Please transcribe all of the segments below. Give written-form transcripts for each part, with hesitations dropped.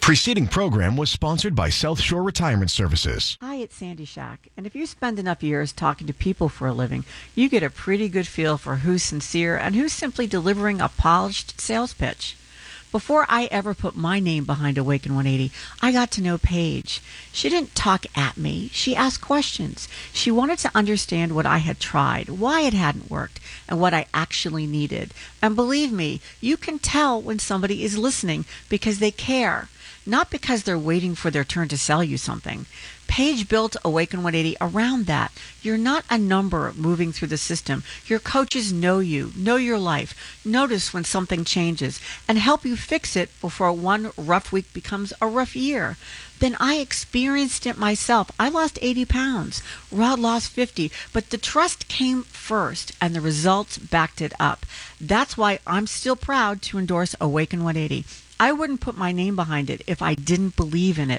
Preceding program was sponsored by South Shore Retirement Services. Hi, it's Sandy Shack, and if you spend enough years talking to people for a living, you get a pretty good feel for who's sincere and who's simply delivering a polished sales pitch. Before I ever put my name behind Awaken 180, I got to know Paige. She didn't talk at me. She asked questions. She wanted to understand what I had tried, why it hadn't worked, and what I actually needed. And believe me, you can tell when somebody is listening because they care, not because they're waiting for their turn to sell you something. Paige built Awaken 180 around that. You're not a number moving through the system. Your coaches know you, know your life, notice when something changes, and help you fix it before one rough week becomes a rough year. Then I experienced it myself. I lost 80 pounds. Rod lost 50. But the trust came first, and the results backed it up. That's why I'm still proud to endorse Awaken 180. I wouldn't put my name behind it if I didn't believe in it.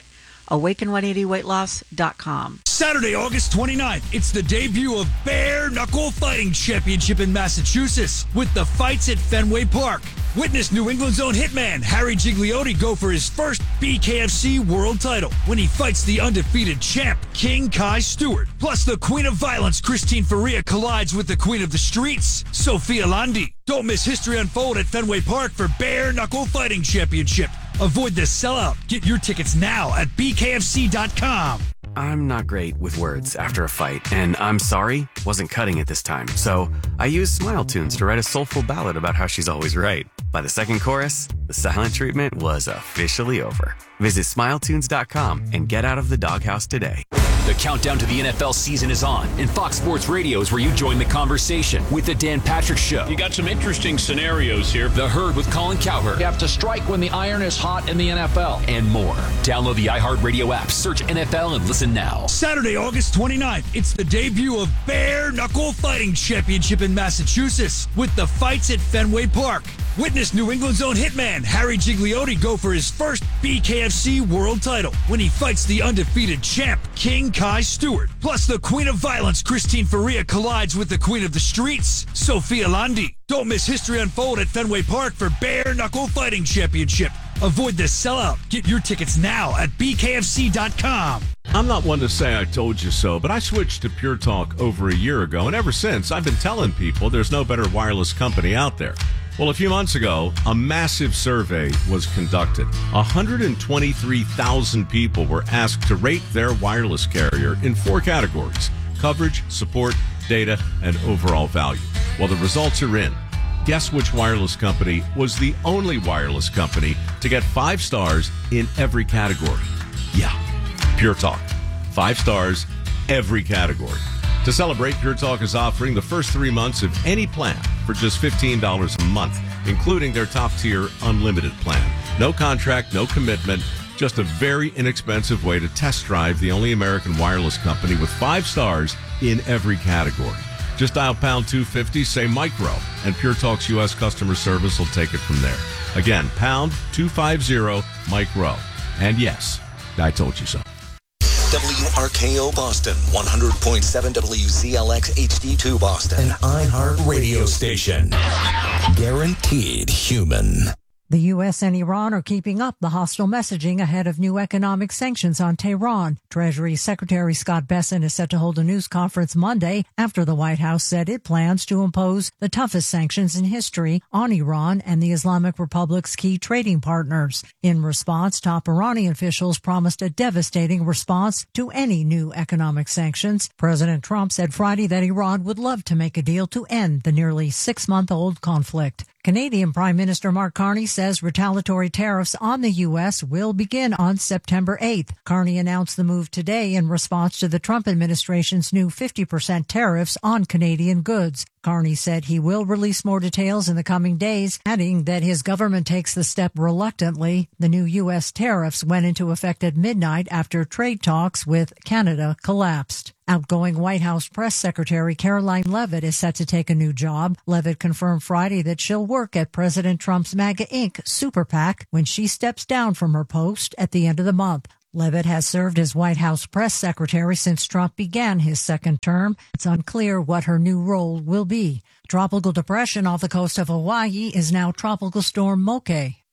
Awaken180weightloss.com. Saturday, August 29th, it's the debut of Bare Knuckle Fighting Championship in Massachusetts with the fights at Fenway Park. Witness New England's own hitman Harry Gigliotti go for his first BKFC world title when he fights the undefeated champ King Kai Stewart. Plus, the Queen of Violence Christine Faria collides with the Queen of the Streets, Sophia Landi. Don't miss history unfold at Fenway Park for Bare Knuckle Fighting Championship. Avoid the sellout. Get your tickets now at bkfc.com. I'm not great with words after a fight, and I'm sorry wasn't cutting it this time. So I used Smile Tunes to write a soulful ballad about how she's always right. By the second chorus, the silent treatment was officially over. Visit smiletunes.com and get out of the doghouse today. The countdown to the NFL season is on, and Fox Sports Radio is where you join the conversation with the Dan Patrick Show. You got some interesting scenarios here. The Herd with Colin Cowherd. You have to strike when the iron is hot in the NFL. And more. Download the iHeartRadio app, search NFL, and listen now. Saturday, August 29th, it's the debut of Bare Knuckle Fighting Championship in Massachusetts with the fights at Fenway Park. Witness New England's own hitman Harry Gigliotti go for his first BKFC world title when he fights the undefeated champ King Kai Stewart. Plus, the Queen of Violence Christine Faria collides with the Queen of the Streets, Sophia Landi. Don't miss history unfold at Fenway Park for Bare Knuckle Fighting Championship. Avoid the sellout. Get your tickets now at bkfc.com. I'm not one to say I told you so, but I switched to Pure Talk over a year ago, and ever since, I've been telling people there's no better wireless company out there. Well, a few months ago, a massive survey was conducted. 123,000 people were asked to rate their wireless carrier in 4 categories: coverage, support, data, and overall value. Well, the results are in. Guess which wireless company was the only wireless company to get 5 stars in every category? Yeah, Pure Talk. 5 stars, every category. To celebrate, Pure Talk is offering the first 3 months of any plan for just $15 a month, including their top-tier unlimited plan. No contract, no commitment, just a very inexpensive way to test drive the only American wireless company with 5 stars in every category. Just dial pound 250, say micro, and Pure Talk's U.S. customer service will take it from there. Again, pound 250 micro. And yes, I told you so. WRKO Boston, 100.7 WZLX HD2 Boston, an iHeart radio station. Guaranteed human. The U.S. and Iran are keeping up the hostile messaging ahead of new economic sanctions on Tehran. Treasury Secretary Scott Bessent is set to hold a news conference Monday after the White House said it plans to impose the toughest sanctions in history on Iran and the Islamic Republic's key trading partners. In response, top Iranian officials promised a devastating response to any new economic sanctions. President Trump said Friday that Iran would love to make a deal to end the nearly 6-month-old conflict. Canadian Prime Minister Mark Carney says retaliatory tariffs on the U.S. will begin on September 8th. Carney announced the move today in response to the Trump administration's new 50% tariffs on Canadian goods. Carney said he will release more details in the coming days, adding that his government takes the step reluctantly. The new U.S. tariffs went into effect at midnight after trade talks with Canada collapsed. Outgoing White House Press Secretary Caroline Leavitt is set to take a new job. Leavitt confirmed Friday that she'll work at President Trump's MAGA Inc. super PAC when she steps down from her post at the end of the month. Leavitt has served as White House press secretary since Trump began his second term. It's unclear what her new role will be. Tropical depression off the coast of Hawaii is now Tropical Storm Moke.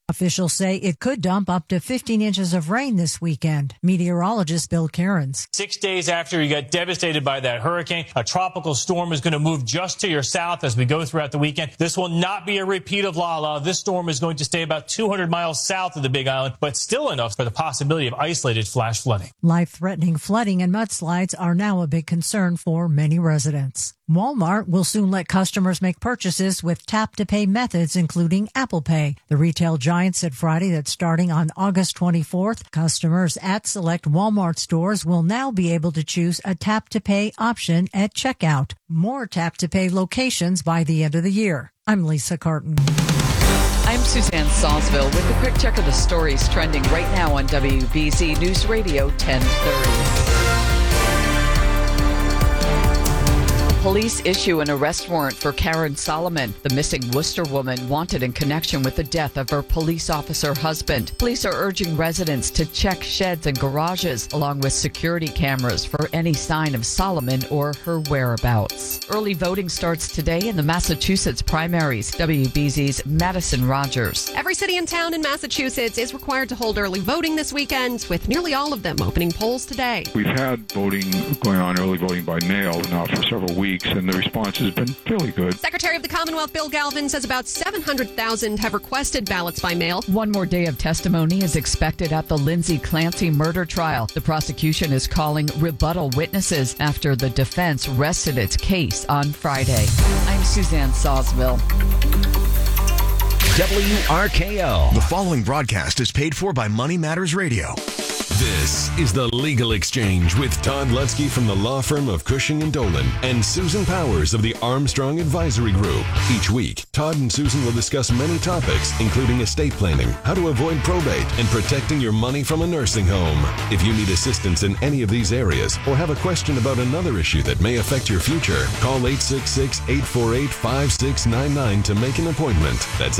Officials say it could dump up to 15 inches of rain this weekend. Meteorologist Bill Cairns. 6 days after you got devastated by that hurricane, a tropical storm is going to move just to your south as we go throughout the weekend. This will not be a repeat of Lala. This storm is going to stay about 200 miles south of the Big Island, but still enough for the possibility of isolated flash flooding. Life-threatening flooding and mudslides are now a big concern for many residents. Walmart will soon let customers make purchases with tap-to-pay methods, including Apple Pay. The retail giant said Friday that starting on August 24th, customers at select Walmart stores will now be able to choose a tap-to-pay option at checkout. More tap-to-pay locations by the end of the year. I'm Lisa Carton. I'm Suzanne Salzville with a quick check of the stories trending right now on WBZ News Radio 1030. Police issue an arrest warrant for Karen Solomon, the missing Worcester woman wanted in connection with the death of her police officer husband. Police are urging residents to check sheds and garages, along with security cameras, for any sign of Solomon or her whereabouts. Early voting starts today in the Massachusetts primaries. WBZ's Madison Rogers. Every city and town in Massachusetts is required to hold early voting this weekend, with nearly all of them opening polls today. We've had voting going on, early voting by mail, now for several weeks, and the response has been fairly good. Secretary of the Commonwealth Bill Galvin says about 700,000 have requested ballots by mail. One more day of testimony is expected at the Lindsay Clancy murder trial. The prosecution is calling rebuttal witnesses after the defense rested its case on Friday. I'm Suzanne Salzville. WRKO. The following broadcast is paid for by Money Matters Radio. This is The Legal Exchange with Todd Lutzke from the law firm of Cushing & Dolan and Susan Powers of the Armstrong Advisory Group. Each week, Todd and Susan will discuss many topics, including estate planning, how to avoid probate, and protecting your money from a nursing home. If you need assistance in any of these areas or have a question about another issue that may affect your future, call 866-848-5699 to make an appointment. That's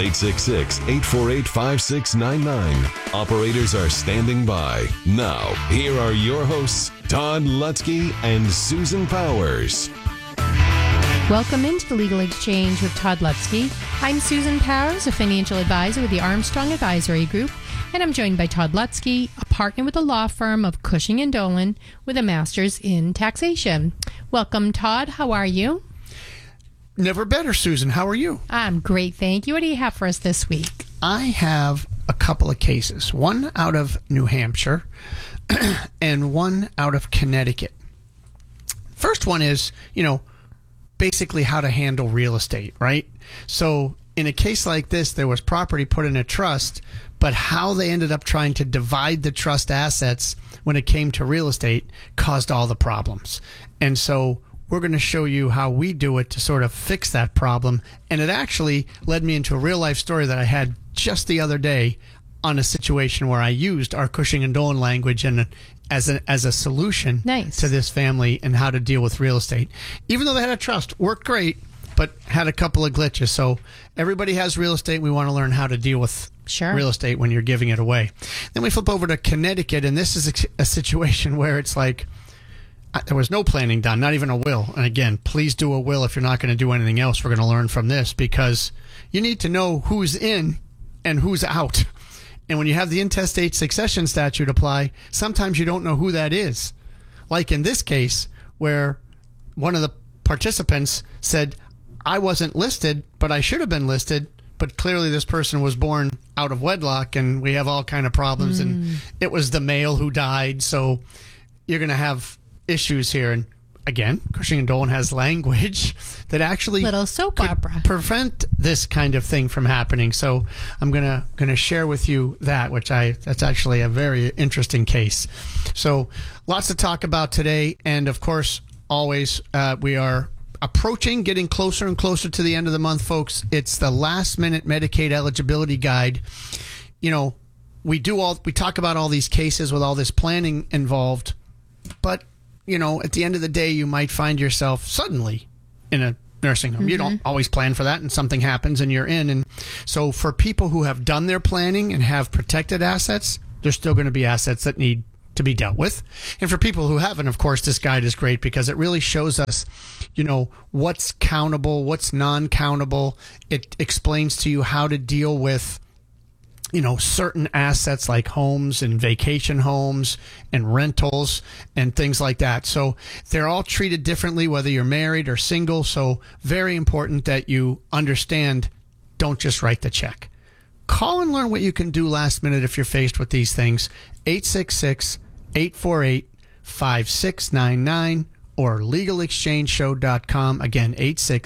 866-848-5699. Operators are standing by. Now, here are your hosts, Todd Lutzke and Susan Powers. Welcome into the Legal Exchange with Todd Lutzke. I'm Susan Powers, a financial advisor with the Armstrong Advisory Group, and I'm joined by Todd Lutzke, a partner with the law firm of Cushing & Dolan with a master's in taxation. Welcome, Todd. How are you? Never better, Susan. How are you? I'm great, thank you. What do you have for us this week? I have a couple of cases, one out of New Hampshire and one out of Connecticut. First one is, basically how to handle real estate, right? So in a case like this, there was property put in a trust, but how they ended up trying to divide the trust assets when it came to real estate caused all the problems. And so we're going to show you how we do it to sort of fix that problem. And it actually led me into a real life story that I had just the other day on a situation where I used our Cushing & Dolan language and as a solution to this family and how to deal with real estate. Even though they had a trust, worked great, but had a couple of glitches. So everybody has real estate. We want to learn how to deal with real estate when you're giving it away. Then we flip over to Connecticut, and this is a situation where it's like there was no planning done, not even a will. And again, please do a will if you're not going to do anything else. We're going to learn from this because you need to know who's in and who's out. And when you have the intestate succession statute apply, sometimes you don't know who that is. Like in this case, where one of the participants said, I wasn't listed, but I should have been listed. But clearly this person was born out of wedlock, and we have all kind of problems. And it was the male who died. So you're going to have issues here. And again, Cushing & Dolan has language that actually little soap opera prevent this kind of thing from happening. So I'm gonna share with you that's actually a very interesting case. So lots to talk about today, and of course, always we are getting closer and closer to the end of the month, folks. It's the last minute Medicaid eligibility guide. We talk about all these cases with all this planning involved, but at the end of the day, you might find yourself suddenly in a nursing home. You don't always plan for that, and something happens and you're in. And so for people who have done their planning and have protected assets, there's still going to be assets that need to be dealt with. And for people who haven't, of course, this guide is great because it really shows us, what's countable, what's non-countable. It explains to you how to deal with certain assets like homes and vacation homes and rentals and things like that. So they're all treated differently, whether you're married or single. So very important that you understand, don't just write the check. Call and learn what you can do last minute if you're faced with these things. 866-848-5699 or legalexchangeshow.com. Again,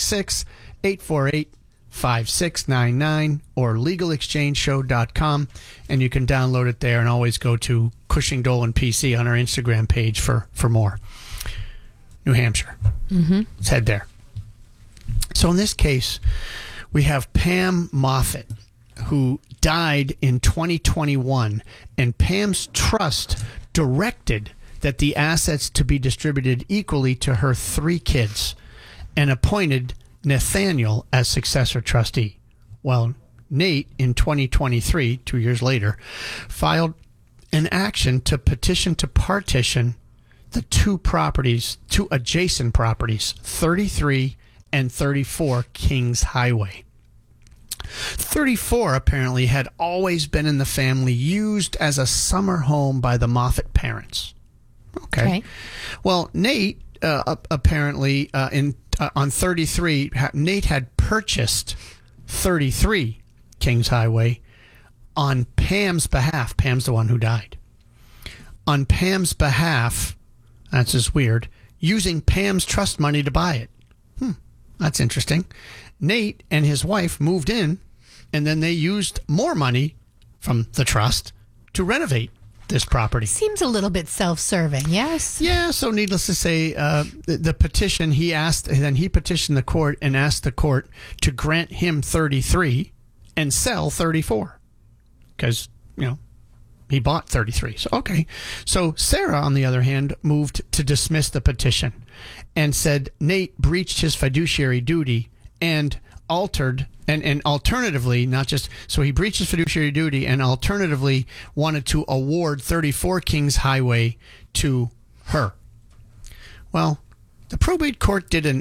866-848-5699 or legalexchangeshow.com, and you can download it there, and always go to Cushing Dolan PC on our Instagram page for more. New Hampshire. Let's head there. So in this case, we have Pam Moffat, who died in 2021, and Pam's trust directed that the assets to be distributed equally to her 3 kids and appointed Nathaniel as successor trustee. Well, Nate, in 2023, 2 years later, filed an action to petition to partition the 2 adjacent properties, 33 and 34 Kings Highway. 34 apparently had always been in the family, used as a summer home by the Moffat parents. Okay. Well, Nate apparently on 33, Nate had purchased 33 Kings Highway on Pam's behalf. Pam's the one who died. On Pam's behalf, that's just weird, using Pam's trust money to buy it. That's interesting. Nate and his wife moved in, and then they used more money from the trust to renovate this property. Seems a little bit self-serving, yes? Yeah, so needless to say, the petition, he petitioned the court and asked the court to grant him 33 and sell 34. Because, he bought 33. So, okay. So Sarah, on the other hand, moved to dismiss the petition and said Nate breached his fiduciary duty and alternatively, he breached his fiduciary duty and alternatively wanted to award 34 Kings Highway to her. Well, the probate court did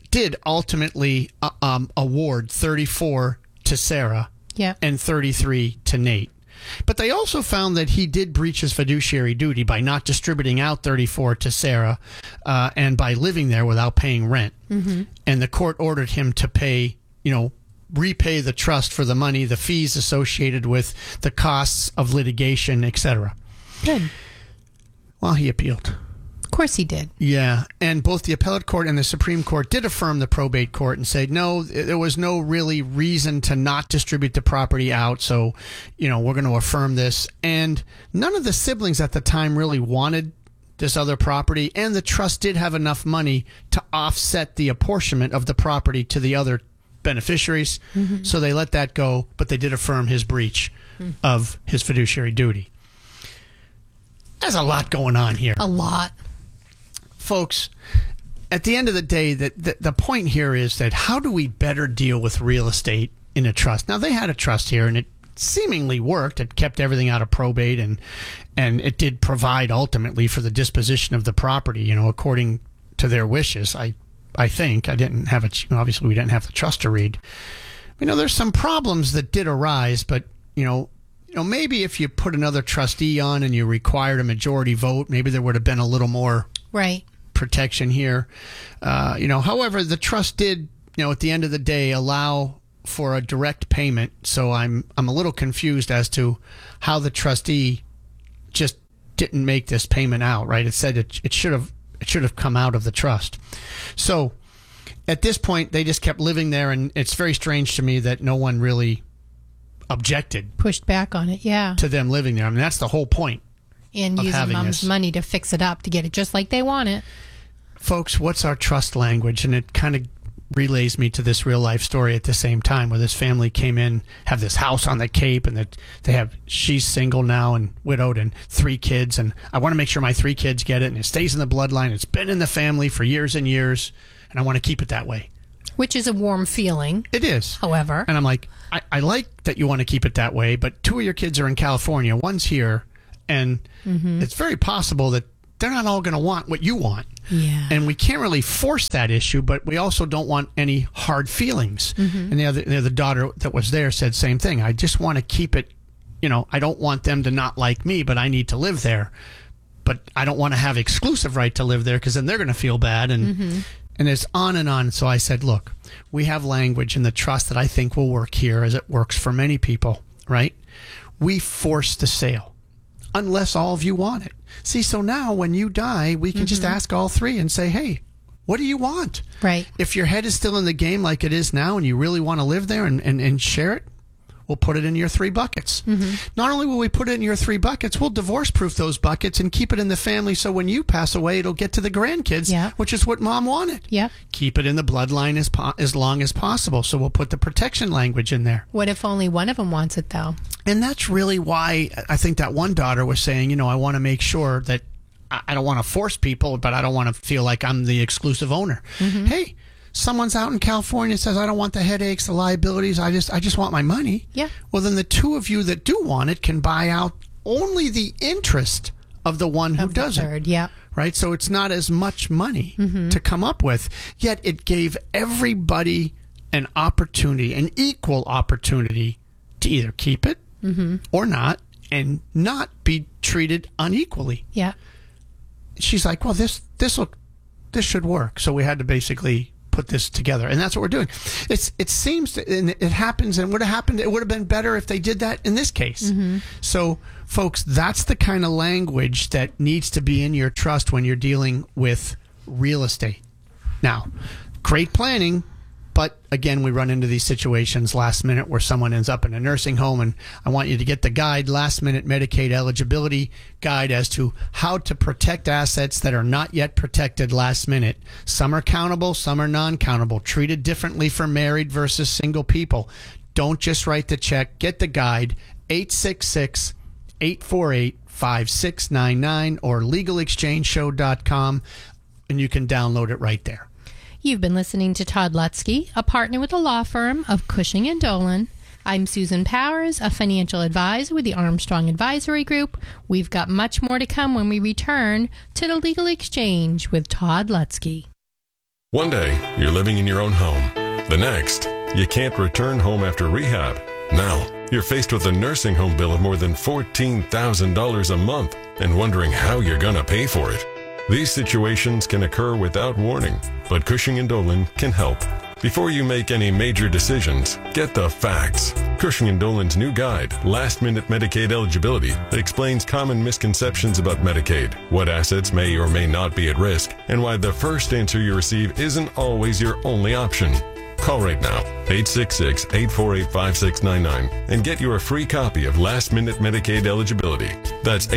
ultimately award 34 to Sarah and 33 to Nate. But they also found that he did breach his fiduciary duty by not distributing out 34 to Sarah and by living there without paying rent. And the court ordered him to pay, repay the trust for the money, the fees associated with the costs of litigation, etc. Good. Well, he appealed. Of course he did. Yeah, and both the appellate court and the Supreme Court did affirm the probate court and said, no, there was no really reason to not distribute the property out, so, we're going to affirm this. And none of the siblings at the time really wanted this other property, and the trust did have enough money to offset the apportionment of the property to the other beneficiaries, so they let that go, but they did affirm his breach of his fiduciary duty. There's a lot going on here. A lot. Folks, at the end of the day, the point here is that how do we better deal with real estate in a trust? Now, they had a trust here, and it seemingly worked. It kept everything out of probate, and it did provide ultimately for the disposition of the property, according to their wishes. I think. I didn't have obviously we didn't have the trust to read. There's some problems that did arise, but, maybe if you put another trustee on and you required a majority vote, maybe there would have been a little more protection here. However, the trust did, at the end of the day, allow for a direct payment. So I'm a little confused as to how the trustee just didn't make this payment out, right? It said it should have come out of the trust. So at this point, they just kept living there, and it's very strange to me that no one really pushed back on it, to them living there. That's the whole point. And using mom's money to fix it up, to get it just like they want it. Folks, what's our trust language? And it kind of relays me to this real life story at the same time, where this family came in, have this house on the Cape, and that she's single now and widowed and 3 kids, and I want to make sure my 3 kids get it, and it stays in the bloodline. It's been in the family for years and years, and I want to keep it that way. Which is a warm feeling. It is. However. And I'm like, I like that you want to keep it that way, but 2 of your kids are in California, one's here, and it's very possible that they're not all going to want what you want. Yeah. And we can't really force that issue, but we also don't want any hard feelings. And the daughter that was there said same thing. I just want to keep it I don't want them to not like me, but I need to live there. But I don't want to have exclusive right to live there because then they're going to feel bad. And it's on and on. So I said, look, we have language in the trust that I think will work here as it works for many people, right? We force the sale unless all of you want it. See, so now when you die, we can just ask all three and say, hey, what do you want? Right. If your head is still in the game like it is now and you really want to live there and share it, we'll put it in your 3 buckets. Not only will we put it in your 3 buckets, we'll divorce-proof those buckets and keep it in the family so when you pass away, it'll get to the grandkids, which is what Mom wanted. Yeah. Keep it in the bloodline as long as possible. So we'll put the protection language in there. What if only one of them wants it, though? And that's really why I think that one daughter was saying, I want to make sure that I don't want to force people, but I don't want to feel like I'm the exclusive owner. Hey, someone's out in California and says, I don't want the headaches, the liabilities, I just want my money. Yeah. Well, then the 2 of you that do want it can buy out only the interest of the one who doesn't. Yeah. Right? So it's not as much money to come up with, yet it gave everybody an opportunity, an equal opportunity to either keep it or not, and not be treated unequally. Yeah. She's like, well, this should work. So we had to basically put this together, and that's what we're doing. It seems that, and it happens, and would have happened. It would have been better if they did that in this case. So, folks, that's the kind of language that needs to be in your trust when you're dealing with real estate. Now, great planning. But again, we run into these situations last minute where someone ends up in a nursing home, and I want you to get the guide, Last Minute Medicaid Eligibility Guide, as to how to protect assets that are not yet protected last minute. Some are countable, some are non-countable, treated differently for married versus single people. Don't just write the check. Get the guide, 866-848-5699 or legalexchangeshow.com, and you can download it right there. You've been listening to Todd Lutzke, a partner with the law firm of Cushing & Dolan. I'm Susan Powers, a financial advisor with the Armstrong Advisory Group. We've got much more to come when we return to the Legal Exchange with Todd Lutzke. One day, you're living in your own home. The next, you can't return home after rehab. Now, you're faced with a nursing home bill of more than $14,000 a month and wondering how you're going to pay for it. These situations can occur without warning, but Cushing & Dolan can help. Before you make any major decisions, get the facts. Cushing & Dolan's new guide, Last Minute Medicaid Eligibility, explains common misconceptions about Medicaid, what assets may or may not be at risk, and why the first answer you receive isn't always your only option. Call right now, 866-848-5699, and get your free copy of Last Minute Medicaid Eligibility. That's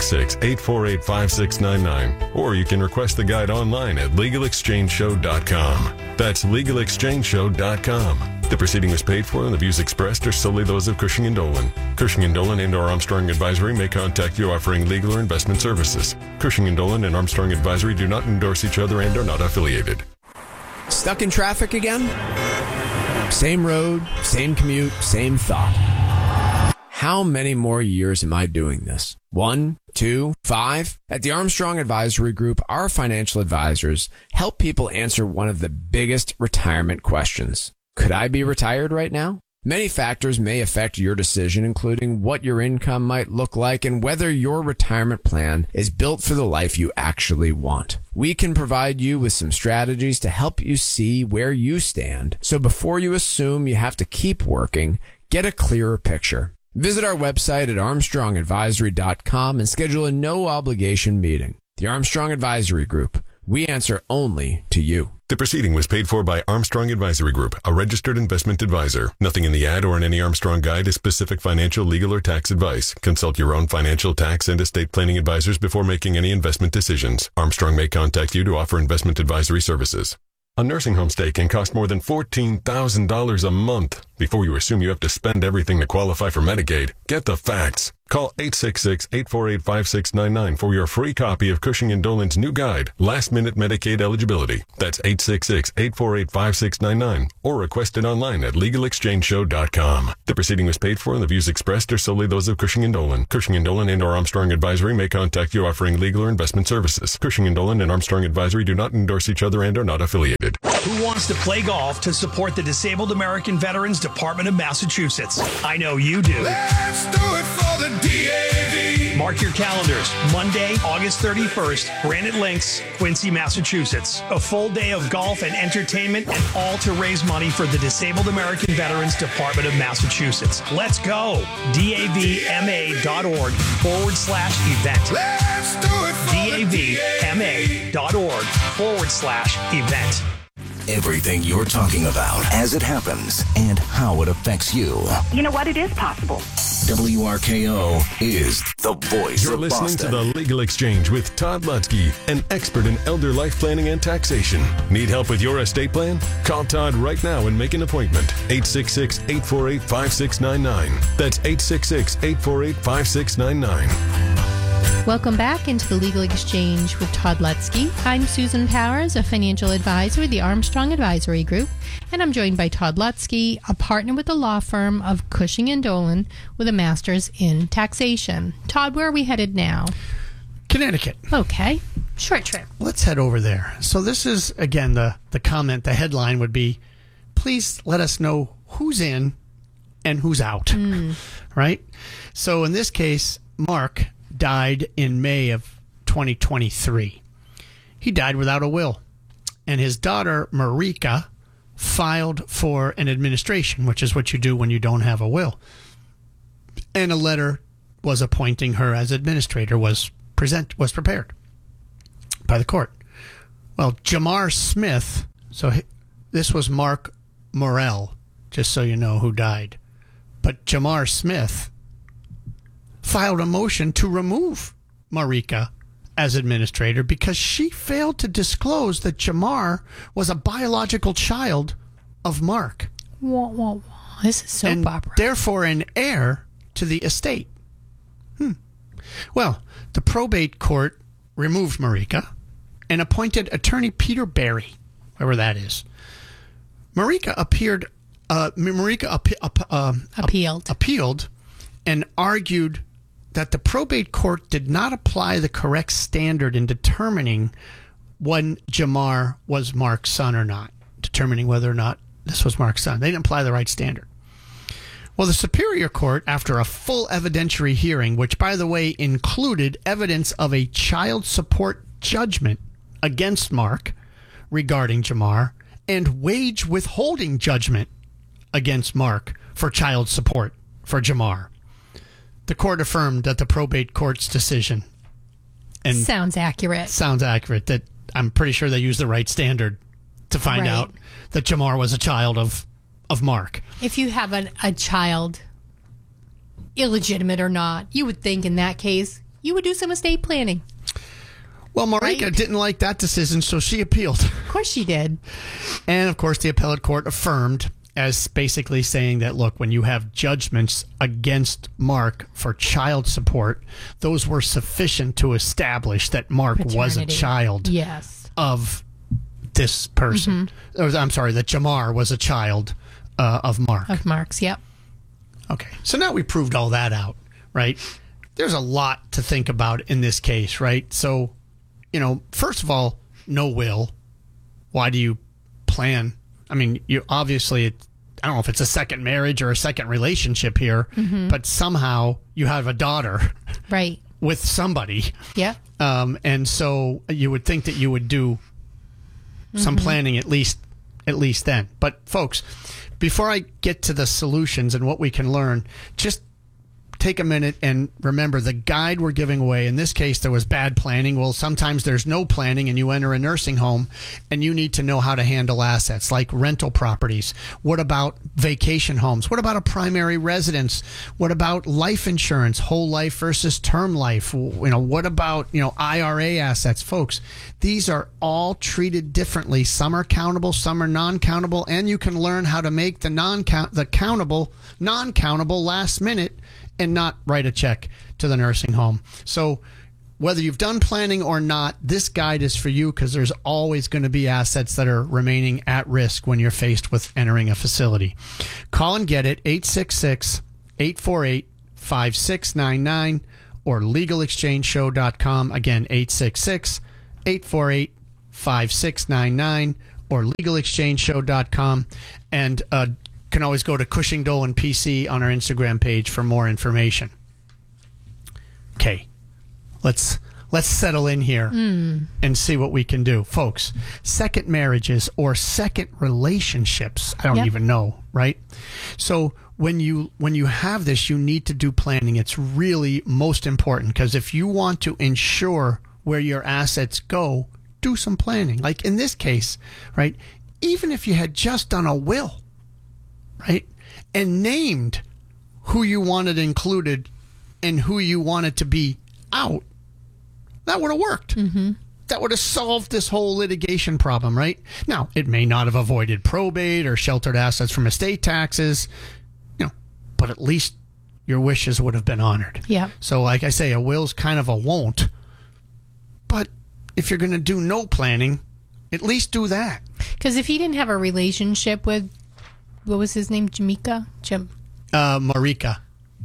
866-848-5699. Or you can request the guide online at legalexchangeshow.com. That's legalexchangeshow.com. The proceeding was paid for, and the views expressed are solely those of Cushing & Dolan. Cushing & Dolan and/or Armstrong Advisory may contact you offering legal or investment services. Cushing & Dolan and Armstrong Advisory do not endorse each other and are not affiliated. Stuck in traffic again? Same road, same commute, same thought. How many more years am I doing this? 1, 2, 5? At the Armstrong Advisory Group, our financial advisors help people answer one of the biggest retirement questions. Could I be retired right now? Many factors may affect your decision, including what your income might look like and whether your retirement plan is built for the life you actually want. We can provide you with some strategies to help you see where you stand. So before you assume you have to keep working, get a clearer picture. Visit our website at armstrongadvisory.com and schedule a no-obligation meeting. The Armstrong Advisory Group. We answer only to you. The proceeding was paid for by Armstrong Advisory Group, a registered investment advisor. Nothing in the ad or in any Armstrong guide is specific financial, legal, or tax advice. Consult your own financial, tax, and estate planning advisors before making any investment decisions. Armstrong may contact you to offer investment advisory services. A nursing home stay can cost more than $14,000 a month. Before you assume you have to spend everything to qualify for Medicaid, get the facts. Call 866-848-5699 for your free copy of Cushing & Dolan's new guide, Last Minute Medicaid Eligibility. That's 866-848-5699, or request it online at legalexchangeshow.com. The proceeding was paid for, and the views expressed are solely those of Cushing & Dolan. Cushing & Dolan and/or Armstrong Advisory may contact you offering legal or investment services. Cushing & Dolan and Armstrong Advisory do not endorse each other and are not affiliated. Who wants to play golf to support the Disabled American Veterans Department of Massachusetts. I know you do. Let's do it for the DAV. Mark your calendars. Monday, August 31st, Granite Links, Quincy, Massachusetts. A full day of golf and entertainment, and all to raise money for the Disabled American Veterans Department of Massachusetts. Let's go. DAVMA.org/event. Let's do it for DAVMA.org/event. Everything you're talking about, as it happens, and how it affects you. You know what? It is possible. WRKO is the voice You're of listening Boston. to The Legal Exchange with Todd Lutzke, an expert in elder life planning and taxation. Need help with your estate plan? Call Todd right now and make an appointment. 866-848-5699. That's 866-848-5699. Welcome back into the Legal Exchange with Todd Lutzke. I'm Susan Powers, a financial advisor with the Armstrong Advisory Group, and I'm joined by Todd Lutzke, a partner with the law firm of Cushing & Dolan with a master's in taxation. Todd, where are we headed now? Connecticut. Okay. Short trip. Let's head over there. So this is, again, the comment, the headline would be, please let us know who's in and who's out, right? So in this case, Mark died in May of 2023. He died without a will. And his daughter, Marika, filed for an administration, which is what you do when you don't have a will. And a letter was appointing her as administrator was prepared by the court. Well, Jamar Smith, so this was Mark Morell, just so you know who died. But Jamar Smith filed a motion to remove Marika as administrator because she failed to disclose that Jamar was a biological child of Mark. Whoa. This is soap opera. Therefore an heir to the estate. Well, the probate court removed Marika and appointed attorney Peter Berry, whoever that is. Marika appealed and argued that the probate court did not apply the correct standard in determining when Jamar was Mark's son or not, determining whether or not this was Mark's son. They didn't apply the right standard. Well, the Superior Court, after a full evidentiary hearing, which, by the way, included evidence of a child support judgment against Mark regarding Jamar and wage withholding judgment against Mark for child support for Jamar, the court affirmed that the probate court's decision sounds accurate. That I'm pretty sure they used the right standard to find out that Jamar was a child of Mark. If you have a child, illegitimate or not, you would think in that case you would do some estate planning. Well, Marika didn't like that decision, so she appealed. Of course she did. And, of course, the appellate court affirmed, as basically saying that, look, when you have judgments against Mark for child support, those were sufficient to establish that Mark was a child of this person. Or, I'm sorry, that Jamar was a child of Mark. Of Mark's, yep. Okay, so now we proved all that out, right? There's a lot to think about in this case, right? So, first of all, no will. Why do you plan? I mean, you obviously, I don't know if it's a second marriage or a second relationship here, but somehow you have a daughter, right, with somebody. Yeah. And so you would think that you would do some planning at least then. But folks, before I get to the solutions and what we can learn, just take a minute and remember the guide we're giving away. In this case, there was bad planning. Well, sometimes there's no planning and you enter a nursing home and you need to know how to handle assets like rental properties. What about vacation homes? What about a primary residence? What about life insurance, whole life versus term life? What about, IRA assets? Folks, these are all treated differently. Some are countable, some are non-countable, and you can learn how to make the non-countable last minute and not write a check to the nursing home. So whether you've done planning or not, this guide is for you because there's always going to be assets that are remaining at risk when you're faced with entering a facility. Call and get it, 866-848-5699 or legalexchangeshow.com. Again, 866-848-5699 or legalexchangeshow.com. And can always go to Cushing Dolan PC on our Instagram page for more information. Okay, let's settle in here and see what we can do. Folks, second marriages or second relationships, I don't even know, right? So when you have this, you need to do planning. It's really most important, because if you want to ensure where your assets go, do some planning. Like in this case, right? Even if you had just done a will, right, and named who you wanted included and who you wanted to be out, that would have worked. That would have solved this whole litigation problem, right? Now, it may not have avoided probate or sheltered assets from estate taxes, but at least your wishes would have been honored. Yeah. So like I say, a will's kind of a won't. But if you're going to do no planning, at least do that. Because if he didn't have a relationship with, what was his name? Marika? Marika.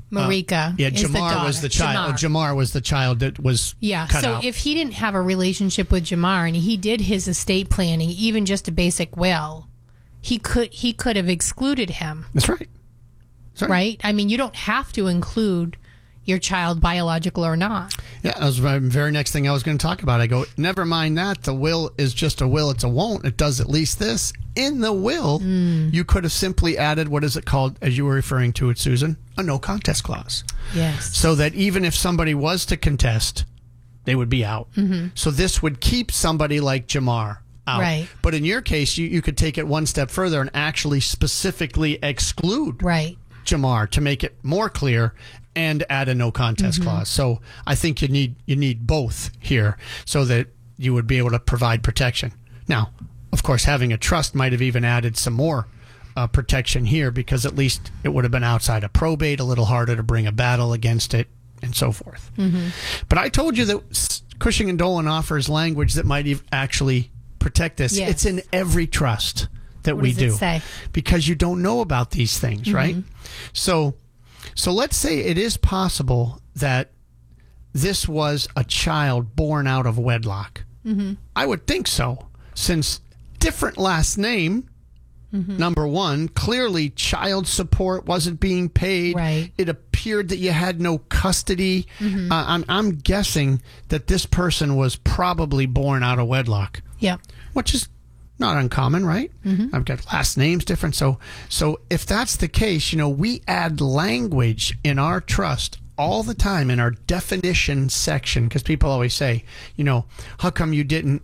Is Jamar was the child. Jamar was the child that was cut out. If he didn't have a relationship with Jamar and he did his estate planning, even just a basic will, he could have excluded him. That's right. Right? I mean, you don't have to include your child, biological or not. Yeah, that was my very next thing I was going to talk about. I go, never mind that. The will is just a will. It's a won't. It does at least this. In the will, you could have simply added, what is it called, as you were referring to it, Susan? A no contest clause. Yes. So that even if somebody was to contest, they would be out. So this would keep somebody like Jamar out. Right. But in your case, you could take it one step further and actually specifically exclude Jamar to make it more clear and add a no contest clause. So I think you need both here so that you would be able to provide protection. Now, of course, having a trust might have even added some more protection here, because at least it would have been outside of probate, a little harder to bring a battle against it, and so forth. But I told you that Cushing and Dolan offers language that might actually protect this. Yes. It's in every trust that What we does it do, say? because you don't know about these things, right? So let's say it is possible that this was a child born out of wedlock. I would think so, since different last name, number one, clearly child support wasn't being paid. Right. It appeared that you had no custody. I'm guessing that this person was probably born out of wedlock. Yeah. Which is not uncommon, right? I've got last names different. So if that's the case, we add language in our trust all the time in our definition section, because people always say, how come you didn't,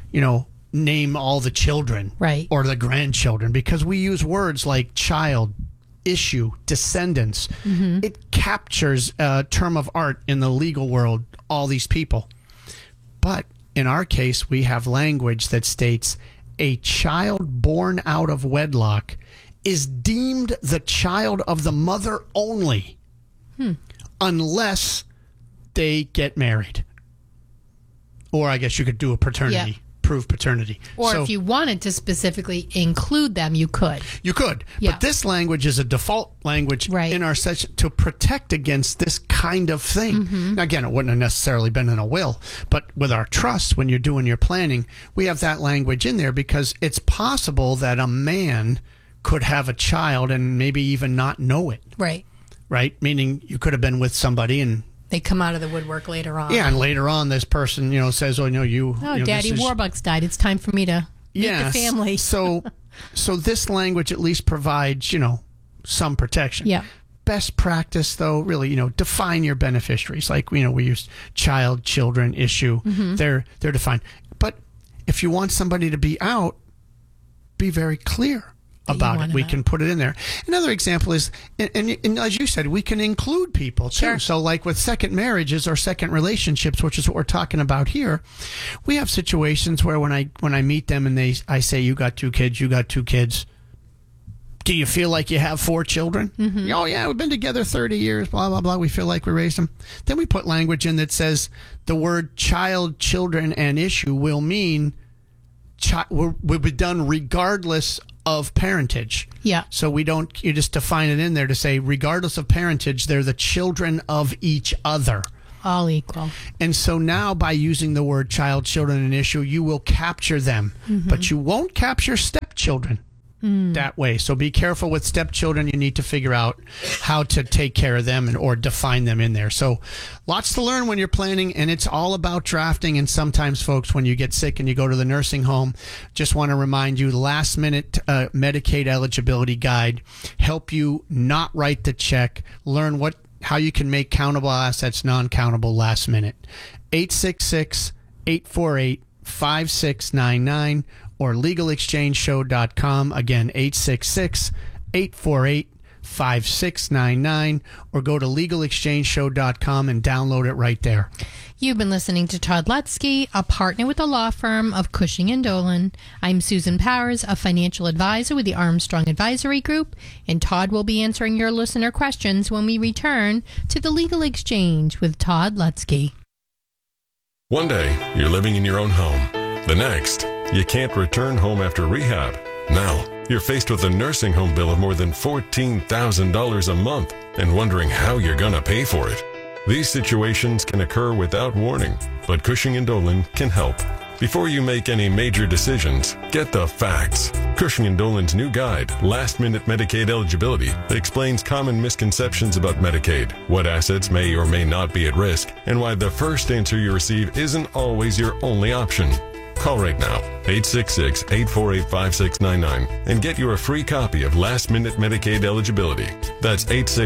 name all the children or the grandchildren? Because we use words like child, issue, descendants. It captures a term of art in the legal world, all these people. But in our case, we have language that states a child born out of wedlock is deemed the child of the mother only, unless they get married. Or I guess you could do a paternity, prove paternity. Or if you wanted to specifically include them, you could. You could. But this language is a default language in our section to protect against this kind of thing. Now, again, it wouldn't have necessarily been in a will, but with our trust, when you're doing your planning, we have that language in there, because it's possible that a man could have a child and maybe even not know it. Right? Meaning you could have been with somebody and they come out of the woodwork later on. Yeah, and later on this person, says, Daddy Warbucks died. It's time for me to meet the family. so this language at least provides, some protection. Yeah. Best practice, though, really, define your beneficiaries. Like, we use child, children, issue. They're defined. But if you want somebody to be out, be very clear about it. We can put it in there. Another example is, and as you said, we can include people too. Sure. So like with second marriages or second relationships, which is what we're talking about here, we have situations where when I meet them and I say, you got 2 kids, you got 2 kids. Do you feel like you have 4 children? Oh yeah, we've been together 30 years, blah, blah, blah. We feel like we raised them. Then we put language in that says the word child, children, and issue will mean will be done regardless of parentage. Yeah. So you just define it in there to say, regardless of parentage, they're the children of each other. All equal. And so now by using the word child, children, and issue, you will capture them. But you won't capture stepchildren. that way. So be careful with stepchildren. You need to figure out how to take care of them or define them in there. So lots to learn when you're planning, and it's all about drafting. And sometimes, folks, when you get sick and you go to the nursing home, just want to remind you, last minute Medicaid eligibility guide, help you not write the check, learn how you can make countable assets non-countable last minute. 866-848-5699 or legalexchangeshow.com. Again, 866-848-5699 or go to legalexchangeshow.com and download it right there. You've been listening to Todd Lutzke, a partner with the law firm of Cushing & Dolan. I'm Susan Powers, a financial advisor with the Armstrong Advisory Group, and Todd will be answering your listener questions when we return to the Legal Exchange with Todd Lutzke. One day, you're living in your own home. The next, you can't return home after rehab. Now, you're faced with a nursing home bill of more than $14,000 a month and wondering how you're going to pay for it. These situations can occur without warning, but Cushing & Dolan can help. Before you make any major decisions, get the facts. Cushing & Dolan's new guide, Last Minute Medicaid Eligibility, explains common misconceptions about Medicaid, what assets may or may not be at risk, and why the first answer you receive isn't always your only option. Call right now, 866-848-5699, and get your free copy of Last Minute Medicaid Eligibility. That's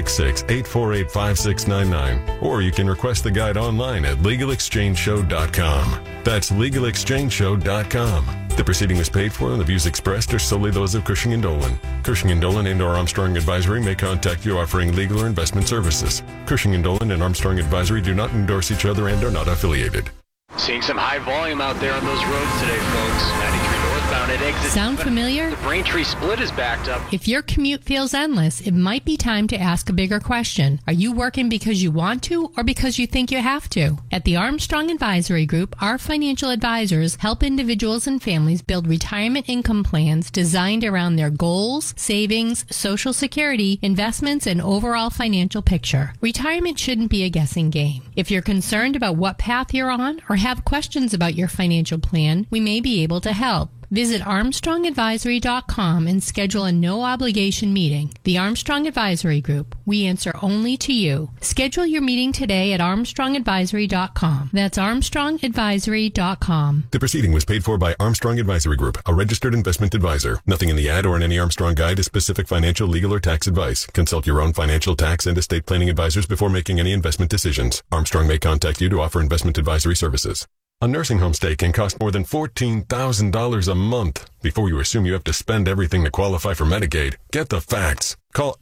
866-848-5699. Or you can request the guide online at legalexchangeshow.com. That's legalexchangeshow.com. The proceeding was paid for, and the views expressed are solely those of Cushing & Dolan. Cushing & Dolan and or Armstrong Advisory may contact you offering legal or investment services. Cushing & Dolan and Armstrong Advisory do not endorse each other and are not affiliated. Seeing some high volume out there on those roads today, folks. 93 northbound at exit. Sound familiar? The Braintree split is backed up. If your commute feels endless, it might be time to ask a bigger question. Are you working because you want to or because you think you have to? At the Armstrong Advisory Group, our financial advisors help individuals and families build retirement income plans designed around their goals, savings, Social Security, investments, and overall financial picture. Retirement shouldn't be a guessing game. If you're concerned about what path you're on or have questions about your financial plan, we may be able to help. Visit ArmstrongAdvisory.com and schedule a no-obligation meeting. The Armstrong Advisory Group. We answer only to you. Schedule your meeting today at ArmstrongAdvisory.com. That's ArmstrongAdvisory.com. The proceeding was paid for by Armstrong Advisory Group, a registered investment advisor. Nothing in the ad or in any Armstrong guide is specific financial, legal, or tax advice. Consult your own financial, tax, and estate planning advisors before making any investment decisions. Armstrong may contact you to offer investment advisory services. A nursing home stay can cost more than $14,000 a month. Before you assume you have to spend everything to qualify for Medicaid, get the facts. Call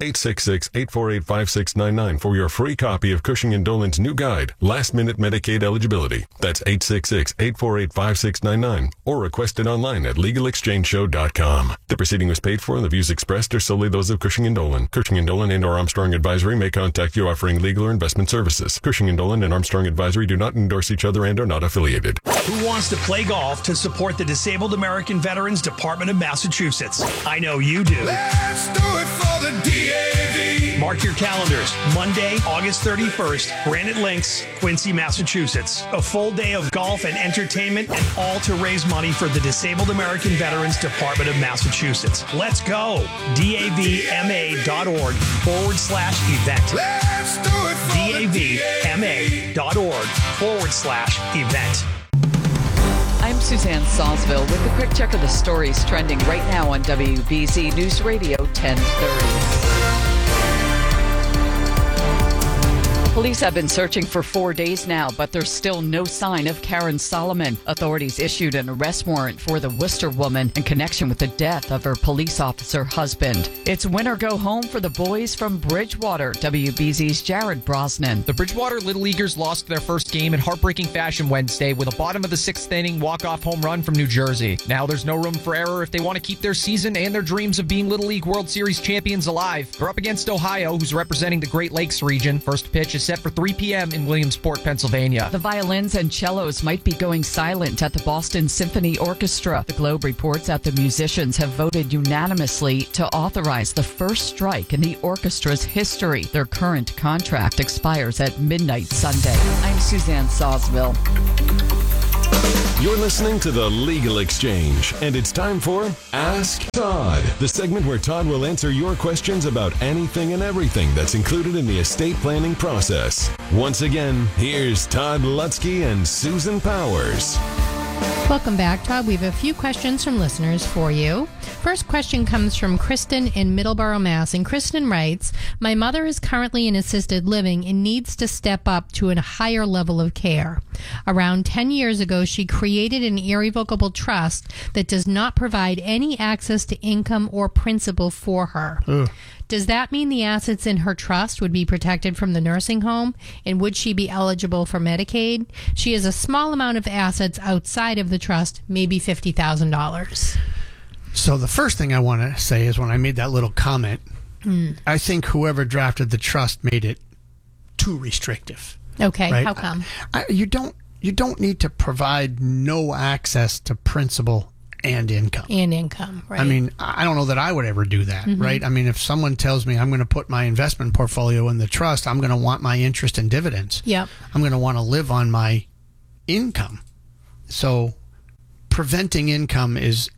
866-848-5699 for your free copy of Cushing & Dolan's new guide, Last Minute Medicaid Eligibility. That's 866-848-5699 or request it online at legalexchangeshow.com. The proceeding was paid for, and the views expressed are solely those of Cushing & Dolan. Cushing & Dolan and or Armstrong Advisory may contact you offering legal or investment services. Cushing & Dolan and Armstrong Advisory do not endorse each other and are not affiliated. Who wants to play golf to support the Disabled American Veterans Department of Massachusetts? I know you do. Let's do it for the DAV. Mark your calendars. Monday, August 31st, Granite Links, Quincy, Massachusetts. A full day of golf and entertainment, and all to raise money for the Disabled American Veterans Department of Massachusetts. Let's go. DAVMA.org/event. Let's do it for DAVMA.org/event. I'm Suzanne Salzville with a quick check of the stories trending right now on WBZ News Radio 1030. Police have been searching for 4 days now, but there's still no sign of Karen Solomon. Authorities issued an arrest warrant for the Worcester woman in connection with the death of her police officer husband. It's win or go home for the boys from Bridgewater. WBZ's Jared Brosnan. The Bridgewater Little Leaguers lost their first game in heartbreaking fashion Wednesday with a bottom of the sixth inning walk-off home run from New Jersey. Now there's no room for error if they want to keep their season and their dreams of being Little League World Series champions alive. They're up against Ohio, who's representing the Great Lakes region. First pitch is set for 3 p.m. in Williamsport, Pennsylvania. The violins and cellos might be going silent at the Boston Symphony Orchestra. The Globe reports that the musicians have voted unanimously to authorize the first strike in the orchestra's history. Their current contract expires at midnight Sunday. I'm Suzanne Salzville. You're listening to The Legal Exchange, and it's time for Ask Todd, the segment where Todd will answer your questions about anything and everything that's included in the estate planning process. Once again, here's Todd Lutzke and Susan Powers. Welcome back, Todd. We have a few questions from listeners for you. First question comes from Kristen in Middleborough, Mass. And Kristen writes, my mother is currently in assisted living and needs to step up to a higher level of care. Around 10 years ago, she created an irrevocable trust that does not provide any access to income or principal for her. Ugh. Does that mean the assets in her trust would be protected from the nursing home? And would she be eligible for Medicaid? She has a small amount of assets outside of the trust, maybe $50,000. So the first thing I want to say is when I made that little comment, I think whoever drafted the trust made it too restrictive. Okay, right? How come? You don't need to provide no access to principal and income. Right. I mean, I don't know that I would ever do that, right? I mean, if someone tells me I'm going to put my investment portfolio in the trust, I'm going to want my interest and dividends. Yep. I'm going to want to live on my income. So preventing income is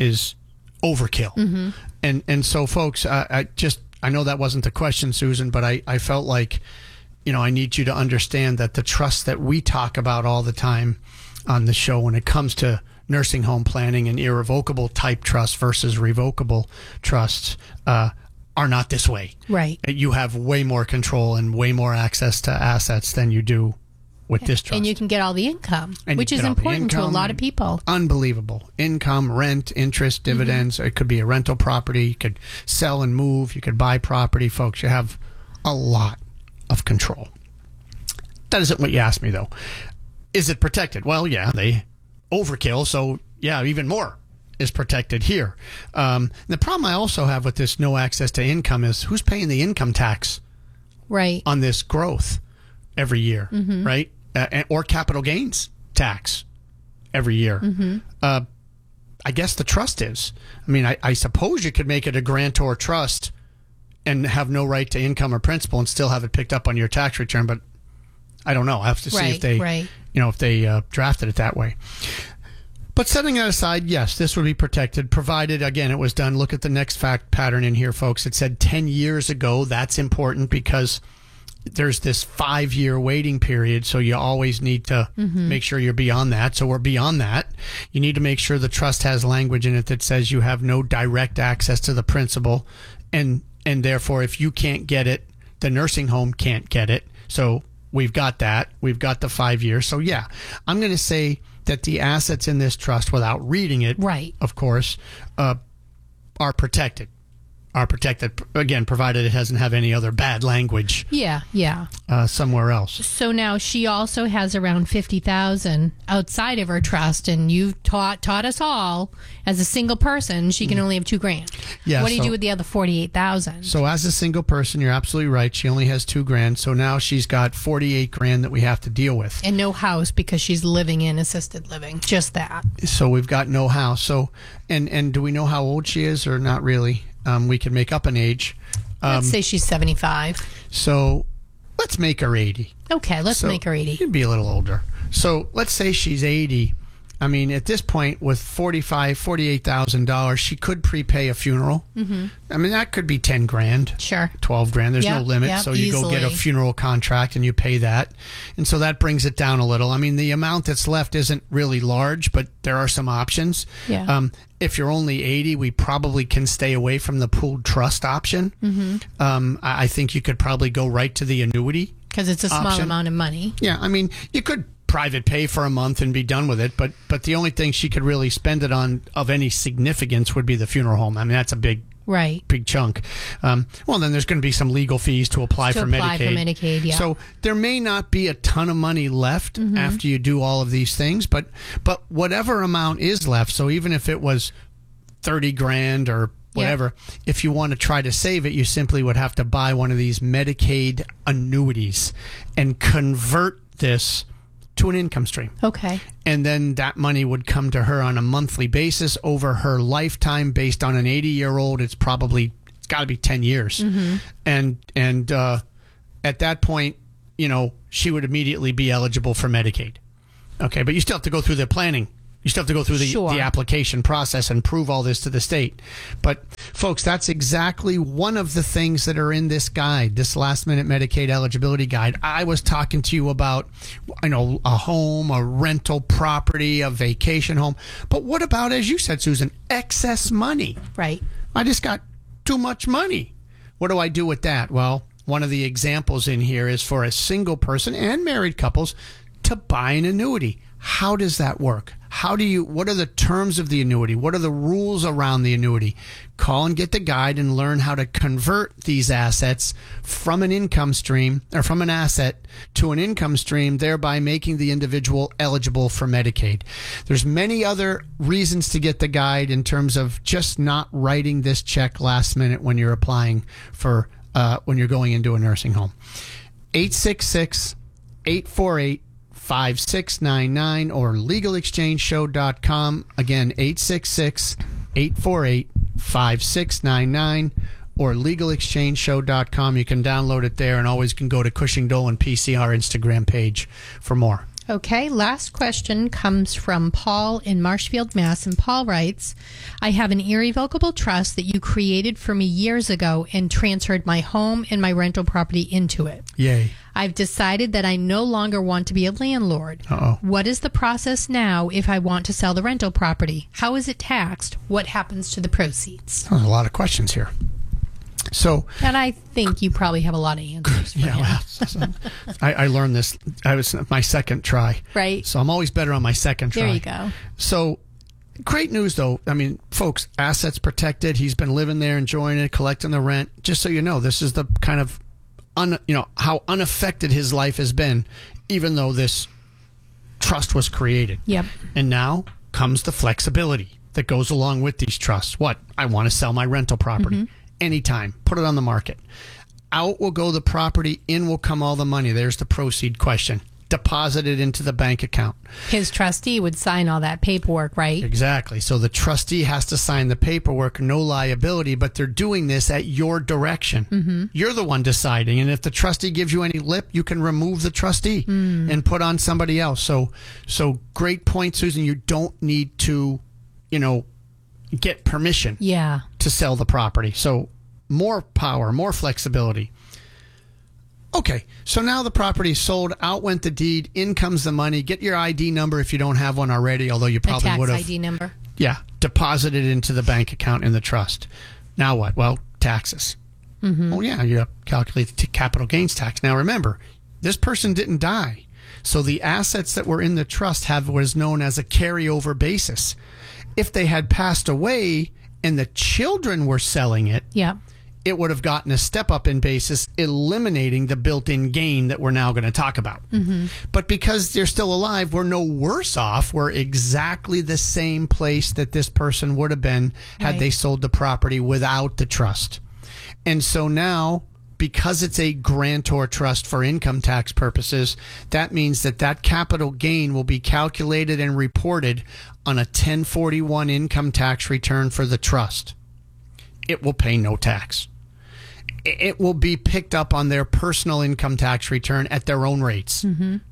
overkill. And so, folks, I know that wasn't the question, Susan, but I felt like, I need you to understand that the trust that we talk about all the time on the show when it comes to nursing home planning and irrevocable type trusts versus revocable trusts are not this way. Right. You have way more control and way more access to assets than you do with this trust. And you can get all the income, And which you is get all the important to a income. lot of people. Unbelievable. Income, rent, interest, dividends. It could be a rental property. You could sell and move. You could buy property. Folks, you have a lot of control. That isn't what you asked me, though. Is it protected? Well, yeah, they overkill, so yeah, even more is protected here. The problem I also have with this no access to income is who's paying the income tax right on this growth every year, right? Or capital gains tax every year. I guess the trust is. I mean, I suppose you could make it a grantor trust and have no right to income or principal and still have it picked up on your tax return, but I don't know. I have to see if they if they drafted it that way. But setting that aside, yes, this would be protected, provided, again, it was done. Look at the next fact pattern in here, folks. It said 10 years ago. That's important because there's this 5-year waiting period, so you always need to make sure you're beyond that. So we're beyond that. You need to make sure the trust has language in it that says you have no direct access to the principal, and therefore, if you can't get it, the nursing home can't get it. So we've got that. We've got the 5 years. So, yeah, I'm going to say that the assets in this trust, without reading it, of course, are protected. Are protected, again, provided it doesn't have any other bad language somewhere else. So now she also has around $50,000 outside of her trust, and you've taught us all, as a single person, she can only have $2,000. Yeah, what do you do with the other $48,000? So as a single person, you're absolutely right. She only has $2,000. So now she's got $48,000 that we have to deal with. And no house because she's living in assisted living. Just that. So we've got no house. So and do we know how old she is or not really? We can make up an age. Let's say she's 75. So let's make her 80. Okay, let's make her 80. You'd be a little older. So let's say she's 80. I mean, at this point, with $48,000, she could prepay a funeral. I mean, that could be $10,000. Sure. $12,000. There's no limit. So you go get a funeral contract and you pay that. And so that brings it down a little. I mean, the amount that's left isn't really large, but there are some options. Yeah. If you're only 80, we probably can stay away from the pooled trust option. I think you could probably go right to the annuity. Because it's a small amount of money. Yeah, I mean, you could private pay for a month and be done with it, but the only thing she could really spend it on of any significance would be the funeral home. I mean, that's a big chunk. Well, then there's going to be some legal fees to apply for Medicaid. Yeah. So there may not be a ton of money left after you do all of these things, but whatever amount is left, so even if it was $30,000 or whatever, if you want to try to save it, you simply would have to buy one of these Medicaid annuities and convert this to an income stream. Okay. And then that money would come to her on a monthly basis over her lifetime. Based on an 80-year-old, it's got to be 10 years. And at that point, she would immediately be eligible for Medicaid. Okay, but you still have to go through the planning. You still have to go through the application process and prove all this to the state. But, folks, that's exactly one of the things that are in this guide, this last-minute Medicaid eligibility guide. I was talking to you about, a home, a rental property, a vacation home. But what about, as you said, Susan, excess money? Right. I just got too much money. What do I do with that? Well, one of the examples in here is for a single person and married couples to buy an annuity. How does that work? What are the terms of the annuity? What are the rules around the annuity? Call and get the guide and learn how to convert these assets from an income stream or from an asset to an income stream, thereby making the individual eligible for Medicaid. There's many other reasons to get the guide in terms of just not writing this check last minute when you're applying for, when you're going into a nursing home. 866-848-5699 or legalexchangeshow.com. Again, 866-848-5699 or legalexchangeshow.com. You can download it there and always can go to Cushing Dolan PCR Instagram page for more. Okay, last question comes from Paul in Marshfield, Mass. And Paul writes, I have an irrevocable trust that you created for me years ago and transferred my home and my rental property into it. Yay. I've decided that I no longer want to be a landlord. Uh-oh. What is the process now if I want to sell the rental property? How is it taxed? What happens to the proceeds? There's a lot of questions here. And I think you probably have a lot of answers. I learned this. I was my second try. Right. So I'm always better on my second try. There you go. So great news, though. I mean, folks, assets protected. He's been living there, enjoying it, collecting the rent. Just so you know, this is the kind of, how unaffected his life has been, even though this trust was created. Yep. And now comes the flexibility that goes along with these trusts. What? I want to sell my rental property. Mm-hmm. Anytime. Put it on the market. Out will go the property. In will come all the money. There's the proceed question. Deposit it into the bank account. His trustee would sign all that paperwork, right? Exactly. So the trustee has to sign the paperwork, no liability, but they're doing this at your direction. Mm-hmm. You're the one deciding. And if the trustee gives you any lip, you can remove the trustee and put on somebody else. So great point, Susan. You don't need to, get permission to sell the property. So more power, more flexibility. Okay, so now the property is sold, out went the deed, in comes the money. Get your ID number if you don't have one already, although you probably would have. Tax ID number. Yeah, deposited into the bank account in the trust. Now what? Well, taxes. Mm-hmm. Oh, yeah, you calculate the capital gains tax. Now remember, this person didn't die. So the assets that were in the trust have what is known as a carryover basis. If they had passed away and the children were selling it, it would have gotten a step up in basis, eliminating the built-in gain that we're now going to talk about. Mm-hmm. But because they're still alive, we're no worse off. We're exactly the same place that this person would have been had they sold the property without the trust. And so now, because it's a grantor trust for income tax purposes, that means that capital gain will be calculated and reported on a 1041 income tax return for the trust. It will pay no tax. It will be picked up on their personal income tax return at their own rates,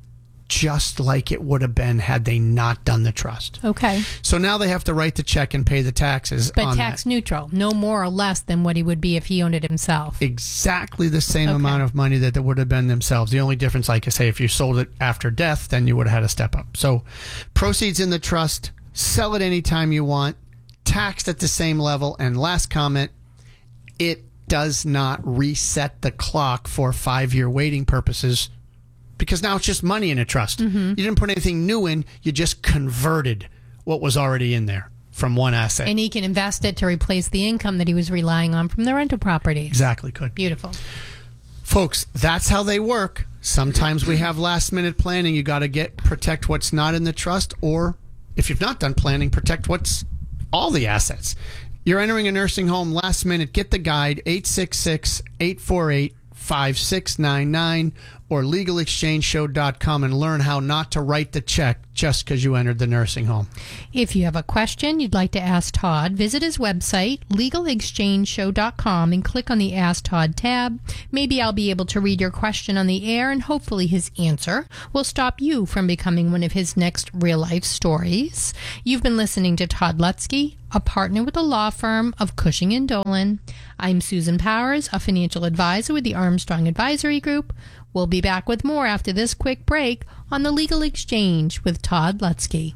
just like it would have been had they not done the trust. Okay. So now they have to write the check and pay the taxes. But tax neutral, no more or less than what he would be if he owned it himself. Exactly the same amount of money that would have been themselves. The only difference, like I say, if you sold it after death, then you would have had a step up. So proceeds in the trust, sell it anytime you want, taxed at the same level. And last comment, it does not reset the clock for 5-year waiting purposes, because now it's just money in a trust. Mm-hmm. You didn't put anything new in. You just converted what was already in there from one asset. And he can invest it to replace the income that he was relying on from the rental property. Exactly. Could. Beautiful. Folks, that's how they work. Sometimes we have last-minute planning. You got to protect what's not in the trust, or if you've not done planning, protect what's all the assets. You're entering a nursing home last minute. Get the guide, 866-848-5699, or LegalExchangeShow.com and learn how not to write the check just because you entered the nursing home. If you have a question you'd like to ask Todd, visit his website, LegalExchangeShow.com, and click on the Ask Todd tab. Maybe I'll be able to read your question on the air, and hopefully his answer will stop you from becoming one of his next real-life stories. You've been listening to Todd Lutzke, a partner with the law firm of Cushing & Dolan. I'm Susan Powers, a financial advisor with the Armstrong Advisory Group. We'll be back with more after this quick break on the Legal Exchange with Todd Lutzke.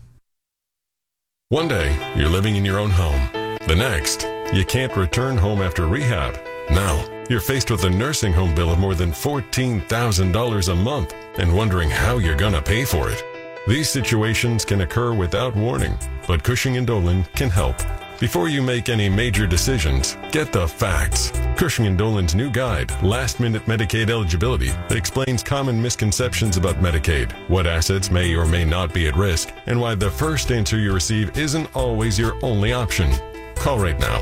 One day, you're living in your own home. The next, you can't return home after rehab. Now, you're faced with a nursing home bill of more than $14,000 a month and wondering how you're going to pay for it. These situations can occur without warning, but Cushing & Dolan can help. Before you make any major decisions, get the facts. Cushing & Dolan's new guide, Last Minute Medicaid Eligibility, explains common misconceptions about Medicaid, what assets may or may not be at risk, and why the first answer you receive isn't always your only option. Call right now,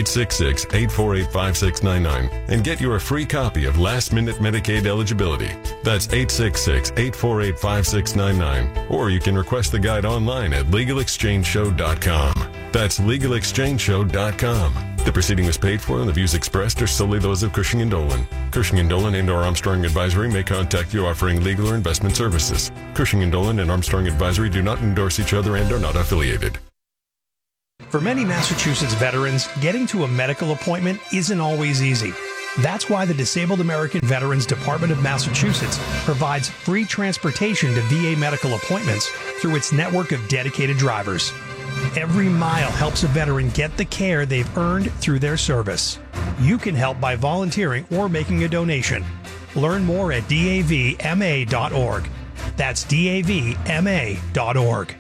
866-848-5699, and get your free copy of Last Minute Medicaid Eligibility. That's 866-848-5699. Or you can request the guide online at LegalExchangeShow.com. That's LegalExchangeShow.com. The proceeding was paid for and the views expressed are solely those of Cushing & Dolan. Cushing & Dolan and or Armstrong Advisory may contact you offering legal or investment services. Cushing & Dolan and Armstrong Advisory do not endorse each other and are not affiliated. For many Massachusetts veterans, getting to a medical appointment isn't always easy. That's why the Disabled American Veterans Department of Massachusetts provides free transportation to VA medical appointments through its network of dedicated drivers. Every mile helps a veteran get the care they've earned through their service. You can help by volunteering or making a donation. Learn more at davma.org. That's davma.org.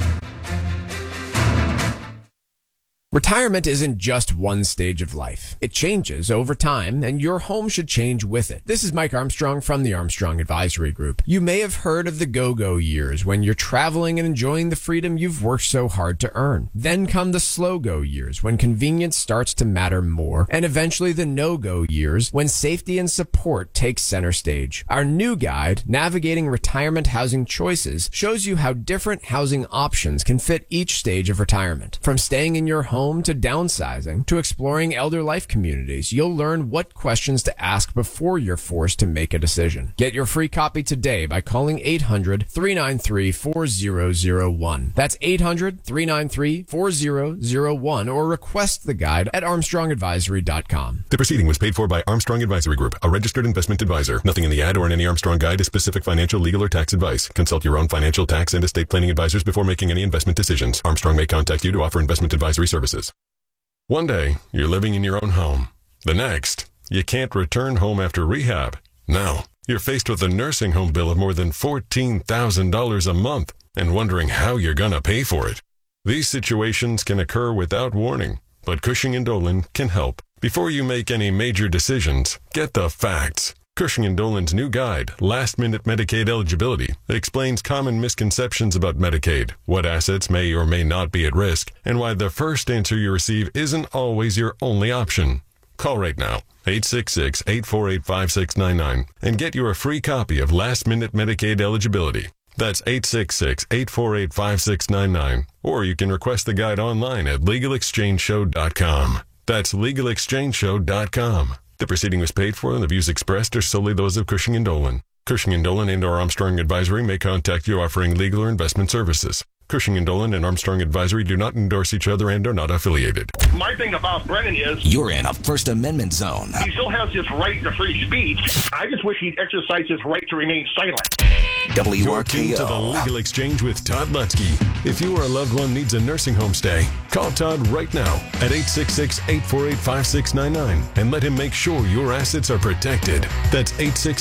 Retirement isn't just one stage of life. It changes over time, and your home should change with it. This is Mike Armstrong from the Armstrong Advisory Group. You may have heard of the go-go years when you're traveling and enjoying the freedom you've worked so hard to earn. Then come the slow-go years when convenience starts to matter more, and eventually the no-go years when safety and support take center stage. Our new guide, Navigating Retirement Housing Choices, shows you how different housing options can fit each stage of retirement. From staying in your home to downsizing to exploring elder life communities, you'll learn what questions to ask before you're forced to make a decision. Get your free copy today by calling 800-393-4001. That's 800-393-4001, or request the guide at armstrongadvisory.com. The proceeding was paid for by Armstrong Advisory Group, a registered investment advisor. Nothing in the ad or in any Armstrong guide is specific financial, legal, or tax advice. Consult your own financial, tax, and estate planning advisors before making any investment decisions. Armstrong may contact you to offer investment advisory services. One day, you're living in your own home. The next, you can't return home after rehab. Now, you're faced with a nursing home bill of more than $14,000 a month and wondering how you're going to pay for it. These situations can occur without warning, but Cushing & Dolan can help. Before you make any major decisions, get the facts. Cushing & Dolan's new guide, Last Minute Medicaid Eligibility, explains common misconceptions about Medicaid, what assets may or may not be at risk, and why the first answer you receive isn't always your only option. Call right now, 866-848-5699, and get your free copy of Last Minute Medicaid Eligibility. That's 866-848-5699, or you can request the guide online at LegalExchangeShow.com. That's LegalExchangeShow.com. The proceeding was paid for and the views expressed are solely those of Cushing & Dolan. Cushing & Dolan and or Armstrong Advisory may contact you offering legal or investment services. Cushing & Dolan and Armstrong Advisory do not endorse each other and are not affiliated. My thing about Brennan is... You're in a First Amendment zone. He still has his right to free speech. I just wish he'd exercise his right to remain silent. WRKO. You're tuned to the Legal Exchange with Todd Lutzke. If you or a loved one needs a nursing home stay, call Todd right now at 866-848-5699 and let him make sure your assets are protected. That's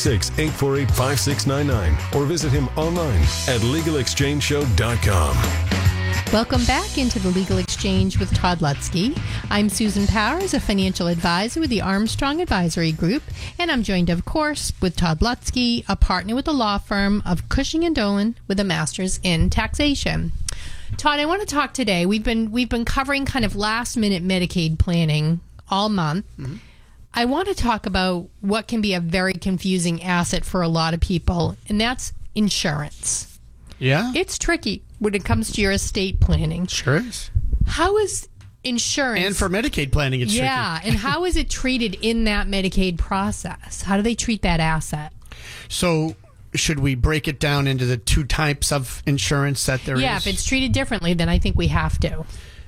866-848-5699, or visit him online at LegalExchangeShow.com. Welcome back into the Legal Exchange with Todd Lutzke. I'm Susan Powers, a financial advisor with the Armstrong Advisory Group, and I'm joined, of course, with Todd Lutzke, a partner with the law firm of Cushing & Dolan with a master's in taxation. Todd, I want to talk today. We've been covering kind of last-minute Medicaid planning all month. Mm-hmm. I want to talk about what can be a very confusing asset for a lot of people, and that's insurance. Yeah? It's tricky when it comes to your estate planning. Sure is. How is insurance... And for Medicaid planning, it's tricky. Yeah, and how is it treated in that Medicaid process? How do they treat that asset? So should we break it down into the two types of insurance that there is? Yeah, if it's treated differently, then I think we have to.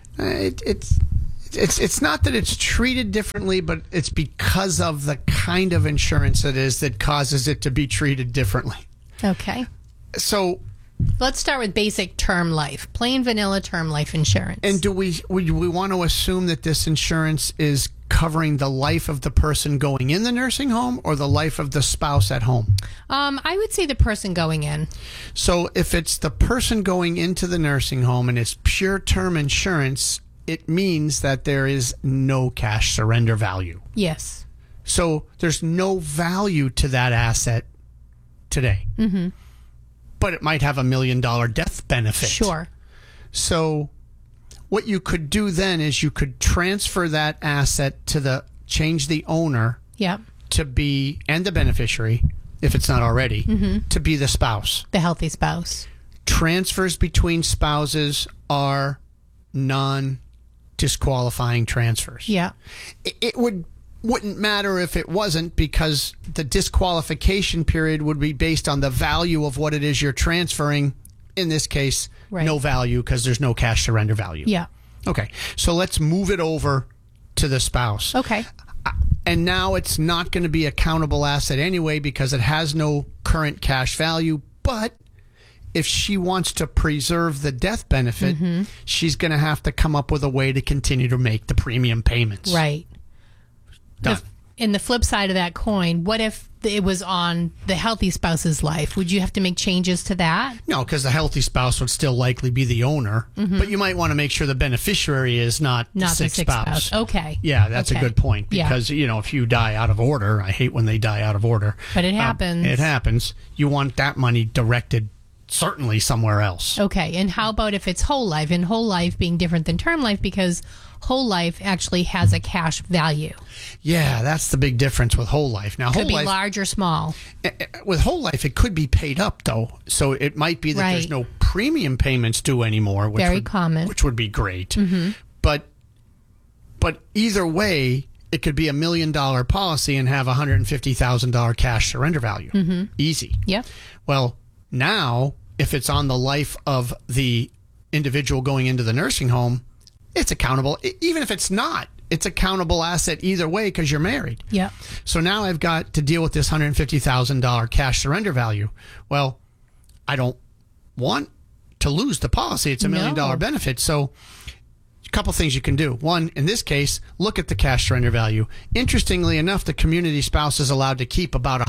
It's not that it's treated differently, but it's because of the kind of insurance it is that causes it to be treated differently. Okay. So let's start with basic term life, plain vanilla term life insurance. And do we want to assume that this insurance is covering the life of the person going in the nursing home or the life of the spouse at home? I would say the person going in. So if it's the person going into the nursing home and it's pure term insurance, it means that there is no cash surrender value. Yes. So there's no value to that asset today. Mm-hmm. But it might have $1 million death benefit. Sure. So what you could do then is you could transfer that asset to change the owner Yep. to be, and the beneficiary, if it's not already, Mm-hmm. to be the spouse. The healthy spouse. Transfers between spouses are non-disqualifying transfers. Yeah. It wouldn't matter if it wasn't, because the disqualification period would be based on the value of what it is you're transferring. In this case, Right. no value because there's no cash surrender value. Yeah. Okay, so let's move it over to the spouse. Okay. And now it's not going to be a countable asset anyway because it has no current cash value. But if she wants to preserve the death benefit, Mm-hmm. she's going to have to come up with a way to continue to make the premium payments. Right. Done. And the flip side of that coin, what if it was on the healthy spouse's life? Would you have to make changes to that? No, because the healthy spouse would still likely be the owner. Mhm. But you might want to make sure the beneficiary is not the sick spouse. Okay. Yeah, that's Okay. a good point. Yeah. Because, if you die out of order, I hate when they die out of order. But it happens. It happens. You want that money directed certainly somewhere else. Okay. And how about if it's whole life? And whole life being different than term life because whole life actually has a cash value. Yeah, that's the big difference with whole life. Now, Could whole be life, large or small. with whole life, it could be paid up, though. So it might be that Right. there's no premium payments due anymore, which Very would, common. which would be great. Mm-hmm. But either way, it could be $1 million policy and have $150,000 cash surrender value. Mm-hmm. Easy. Yep. Well, now, if it's on the life of the individual going into the nursing home, it's accountable. Even if it's not, it's a countable asset either way because you're married. Yep. So now I've got to deal with this $150,000 cash surrender value. Well, I don't want to lose the policy. It's $1 million No. benefit. So a couple things you can do. One, in this case, look at the cash surrender value. Interestingly enough, the community spouse is allowed to keep about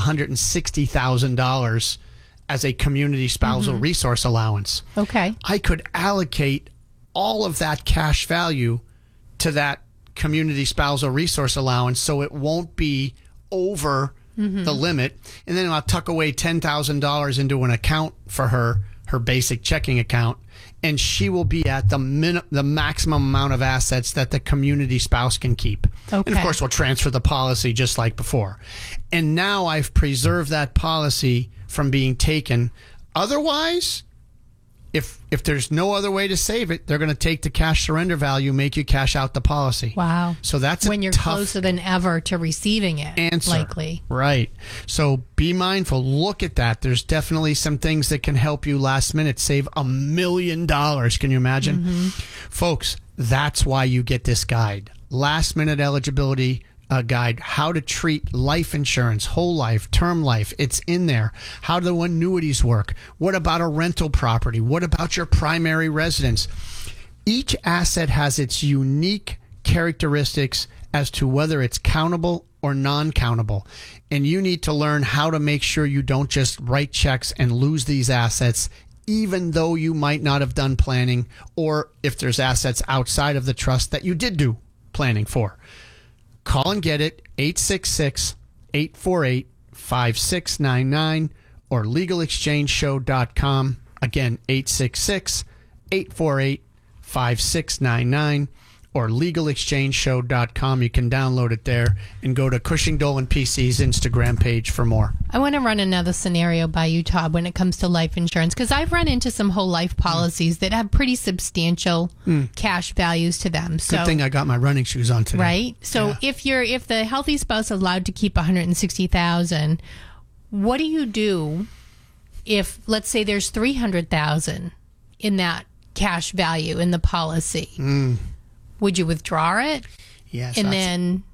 $160,000 as a community spousal Mm-hmm. resource allowance. Okay. I could allocate all of that cash value to that community spousal resource allowance so it won't be over Mm-hmm. the limit. And then I'll tuck away $10,000 into an account for her basic checking account, and she will be at the maximum amount of assets that the community spouse can keep. Okay. And of course, we'll transfer the policy just like before. And now I've preserved that policy from being taken. Otherwise, if there's no other way to save it, they're going to take the cash surrender value, make you cash out the policy. Wow. So that's when a you're tough closer than ever to receiving it. answer. Likely. Right. So be mindful. Look at that. There's definitely some things that can help you last minute save $1 million. Can you imagine? Mm-hmm. Folks, that's why you get this guide. Last minute eligibility guide, how to treat life insurance, whole life, term life. It's in there. How do annuities work? What about a rental property? What about your primary residence? Each asset has its unique characteristics as to whether it's countable or non-countable. And you need to learn how to make sure you don't just write checks and lose these assets, even though you might not have done planning, or if there's assets outside of the trust that you did do planning for. Call and get it, 866-848-5699 or legalexchangeshow.com. Again, 866-848-5699. or legalexchangeshow.com. You can download it there and go to Cushing Dolan PC's Instagram page for more. I want to run another scenario by you, Todd, when it comes to life insurance, because I've run into some whole life policies that have pretty substantial cash values to them. So, good thing I got my running shoes on today. Right? So if the healthy spouse is allowed to keep $160,000, what do you do if, let's say, there's $300,000 in that cash value in the policy? Would you withdraw it? Yes. And then